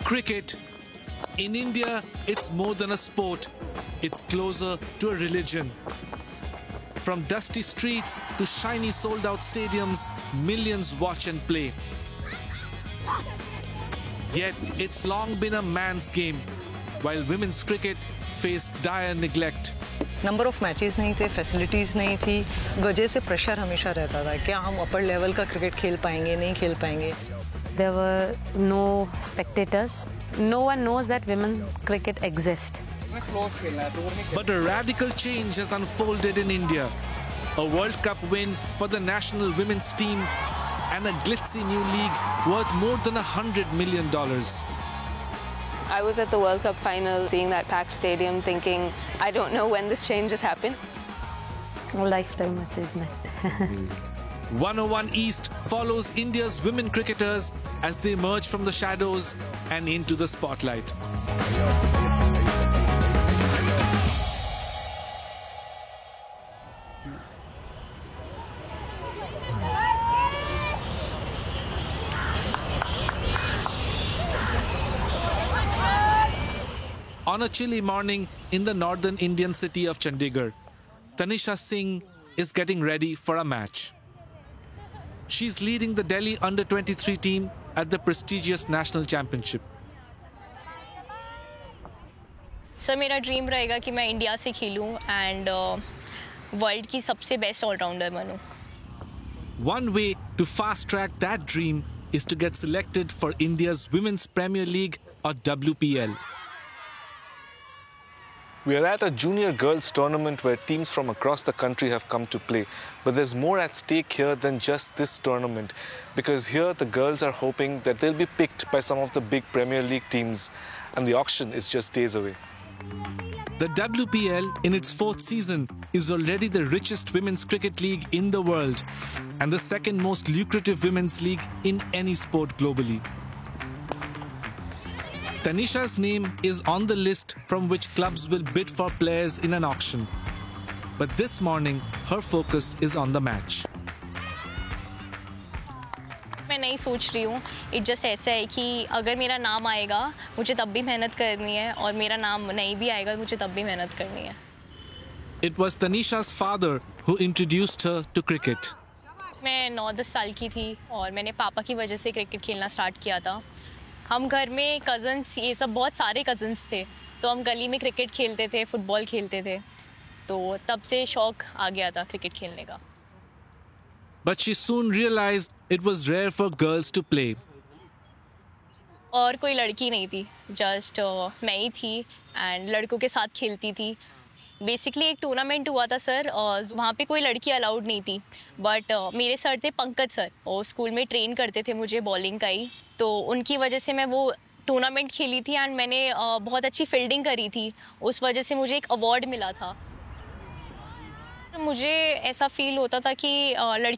Cricket. In India, it's more than a sport. It's closer to a religion. From dusty streets to shiny sold-out stadiums, millions watch and play. Yet, it's long been a man's game, while women's cricket face dire neglect. Number of matches नहीं थे, facilities नहीं थी, वजह से pressure हमेशा रहता था क्या हम अपर लेवल का क्रिकेट खेल पाएंगे नहीं खेल पाएंगे. There were no spectators. No one knows that women cricket exists. But a radical change has unfolded in India. A World Cup win for the national women's team and a glitzy new league worth more than $100 million. I was at the World Cup final, seeing that packed stadium, thinking, I don't know when this change has happened. A lifetime achievement. 101 East follows India's women cricketers as they emerge from the shadows and into the spotlight. On a chilly morning in the northern Indian city of Chandigarh, Tanisha Singh is getting ready for a match. She's leading the Delhi Under-23 team at the prestigious National Championship. Sir मेरा dream रहेगा कि मैं India से खेलूं and world की सबसे best allrounder बनूं. One way to fast-track that dream is to get selected for India's Women's Premier League or WPL. We are at a junior girls tournament where teams from across the country have come to play. But there's more at stake here than just this tournament, because here the girls are hoping that they'll be picked by some of the big Premier League teams, and the auction is just days away. The WPL, in its fourth season, is already the richest women's cricket league in the world and the second most lucrative women's league in any sport globally. Tanisha's name is on the list from which clubs will bid for players in an auction. But this morning, her focus is on the match. मैं नहीं सोच रही हूँ. It just ऐसा है कि अगर मेरा नाम आएगा मुझे तब भी मेहनत करनी है और मेरा नाम नहीं भी आएगा मुझे तब भी मेहनत करनी है. It was Tanisha's father who introduced her to cricket. मैं 9-10 साल की थी और मैंने पापा की वजह से क्रिकेट खेलना स्टार्ट किया था. हम घर में कज़न्स ये सब बहुत सारे कज़न्स थे तो हम गली में क्रिकेट खेलते थे, फुटबॉल खेलते थे, तो तब से शौक आ गया था क्रिकेट खेलने का. But she soon realized it was rare for girls to play. और कोई लड़की नहीं थी, जस्ट मैं ही थी एंड लड़कों के साथ खेलती थी. बेसिकली एक टूर्नामेंट हुआ था सर और वहाँ पे कोई लड़की अलाउड नहीं थी. बट मेरे सर थे पंकज सर और स्कूल में ट्रेन करते थे मुझे बॉलिंग का ही, तो उनकी वजह से मैं वो टूर्नामेंट खेली थी एंड मैंने बहुत अच्छी फील्डिंग करी थी. उस वजह से मुझे एक अवार्ड मिला था. मुझे ऐसा फील होता था कि लड़की